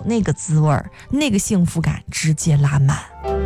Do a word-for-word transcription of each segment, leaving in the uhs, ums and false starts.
那个滋味，那个幸福感直接拉满。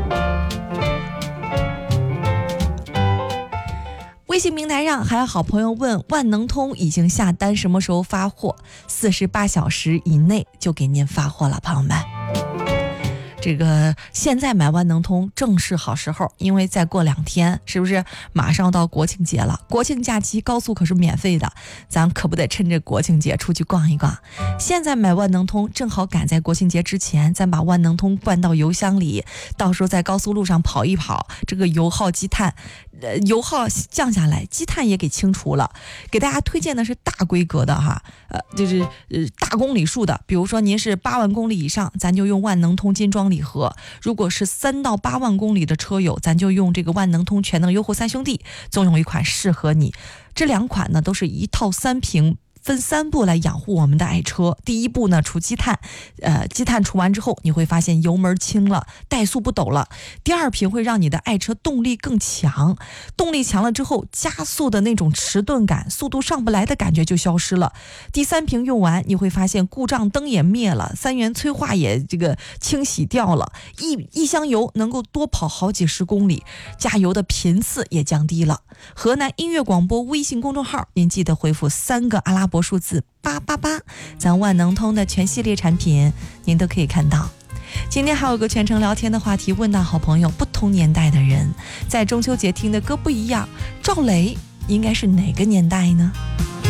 微信平台上还有好朋友问，万能通已经下单，什么时候发货？四十八小时以内就给您发货了，朋友们。这个现在买万能通正是好时候，因为再过两天是不是马上到国庆节了？国庆假期高速可是免费的，咱可不得趁着国庆节出去逛一逛。现在买万能通正好赶在国庆节之前，咱把万能通灌到油箱里，到时候在高速路上跑一跑，这个油耗积碳呃，油耗降下来，积碳也给清除了。给大家推荐的是大规格的哈，呃，就是呃大公里数的，比如说您是八万公里以上，咱就用万能通金装礼盒；如果是三到八万公里的车友，咱就用这个万能通全能优护三兄弟，总有一款适合你。这两款呢，都是一套三瓶。分三步来养护我们的爱车。第一步呢，除积碳，呃，积碳除完之后，你会发现油门轻了，怠速不抖了。第二瓶会让你的爱车动力更强，动力强了之后，加速的那种迟钝感，速度上不来的感觉就消失了。第三瓶用完，你会发现故障灯也灭了，三元催化也这个清洗掉了，一一箱油能够多跑好几十公里，加油的频次也降低了。河南音乐广播微信公众号，您记得回复三个阿拉伯数字八八八，咱万能通的全系列产品您都可以看到。今天还有个全程聊天的话题，问到好朋友，不同年代的人在中秋节听的歌不一样，赵雷应该是哪个年代呢？